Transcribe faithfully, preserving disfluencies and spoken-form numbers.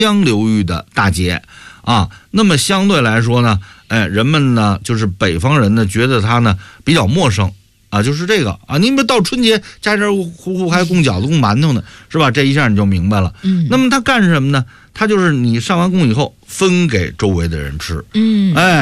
江流域的大节啊。那么相对来说呢，哎，人们呢就是北方人呢觉得它呢比较陌生啊，就是这个啊。你们到春节家家户户还供饺子供馒头呢，是吧？这一下你就明白了。 嗯， 那么他干什么呢？他就是你上完供以后分给周围的人吃。 嗯， 哎。